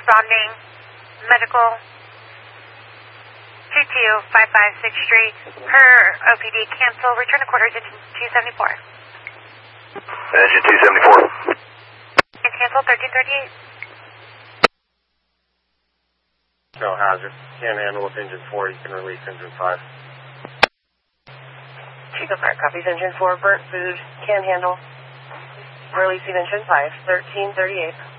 responding. Medical 22556 Street. Per OPD cancel. Return to quarters engine 274. Engine 274. And cancel 1338. No hazard. Can't handle with engine 4. You can release engine 5. Chico Fire copies engine 4. Burnt food. Can't handle. Releasing engine 5. 1338.